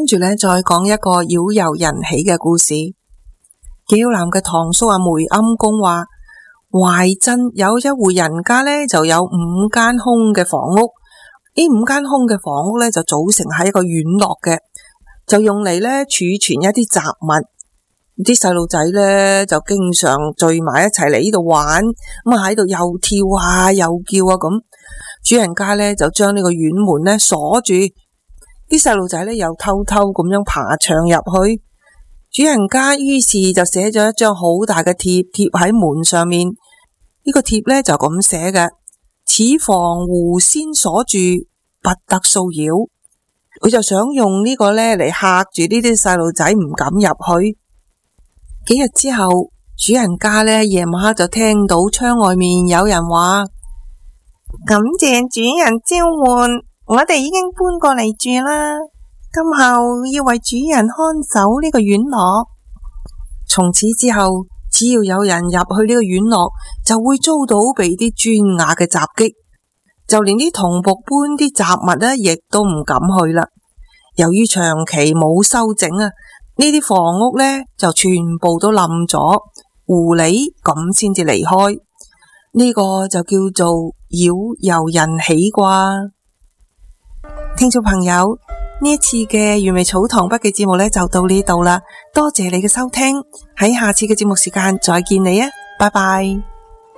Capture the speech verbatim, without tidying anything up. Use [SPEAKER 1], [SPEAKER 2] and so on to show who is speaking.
[SPEAKER 1] 住咧再講一個擾由人喜嘅故事。紀曉嵐嘅堂叔阿梅庵公話，懷鎮有一戶人家咧就有五間空嘅房屋，呢五間空嘅房屋咧就組成係一個院落嘅，就用嚟咧儲存一啲雜物。啲細路仔咧就經常聚埋一齊嚟呢度玩，咁啊喺度又跳啊又叫啊咁。主人家咧就將呢個院門咧鎖住，啲細路仔咧又偷偷咁樣爬牆入去。主人家於是就寫咗一張好大嘅貼貼喺門上面，呢個貼咧就咁寫嘅：此房戶先鎖住，不得騷擾。佢就想用呢個咧嚟嚇住呢啲細路仔唔敢入去。幾日之後，主人家咧夜晚黑就聽到窗外面有人話：感謝主人召喚，我哋已經搬過嚟住啦。今後要為主人看守呢個院落。從此之後，只要有人入去呢個院落，就會遭到被啲磚瓦嘅襲擊，就連啲童僕搬啲雜物呢，亦都唔敢去啦。由於長期冇修整啊，呢啲房屋呢就全部都冧咗，狐狸咁先至離開。呢個就叫做擾由人喜啩。聽眾朋友，呢一次嘅原味草堂筆記節目呢就到呢度啦，多謝你嘅收聽，喺下次嘅節目時間再見你啊，拜拜。